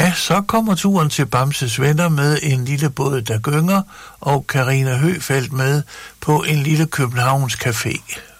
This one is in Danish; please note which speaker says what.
Speaker 1: Ja, så kommer turen til Bamses Venner med en lille båd, der gynger, og Carina Høfeldt med på en lille Københavns Café.